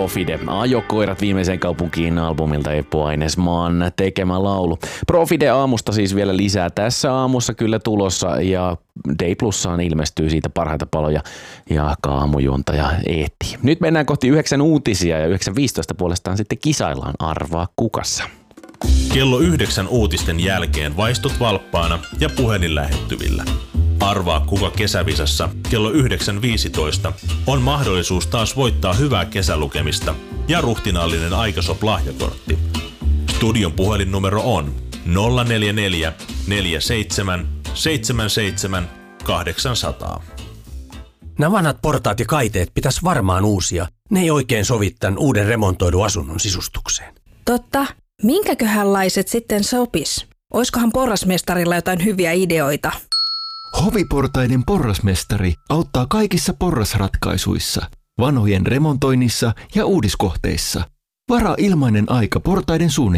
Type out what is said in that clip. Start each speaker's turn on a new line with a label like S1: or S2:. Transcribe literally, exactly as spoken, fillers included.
S1: Profide. Ajokoirat viimeiseen kaupunkiin albumilta Eppu Ainesmaan tekemä laulu. Profide aamusta siis vielä lisää tässä aamussa kyllä tulossa ja Day Plussaan ilmestyy siitä parhaita paloja ja Kaamujuonta ja Eetti. Nyt mennään kohti yhdeksän uutisia ja yhdeksän viisitoista puolestaan sitten kisaillaan Arvaa kukassa.
S2: Kello yhdeksän uutisten jälkeen vaistut valppaana ja puhelin lähettyvillä. Arvaa kuka kesävisassa kello yhdeksän viisitoista on mahdollisuus taas voittaa hyvää kesälukemista ja ruhtinaallinen Aikasop-lahjakortti. Studion puhelinnumero on nolla neljä neljä neljä seitsemän seitsemän seitsemän kahdeksan nolla nolla.
S3: Nämä vanhat portaat ja kaiteet pitäisi varmaan uusia. Ne ei oikein sovi tämän uuden remontoidun asunnon sisustukseen.
S4: Totta. Minkäköhänlaiset sitten sopis? Oiskohan porrasmestarilla jotain hyviä ideoita?
S5: Hoviportaiden porrasmestari auttaa kaikissa porrasratkaisuissa, vanhojen remontoinnissa ja uudiskohteissa. Varaa ilmainen aika portaiden suunnitteluun.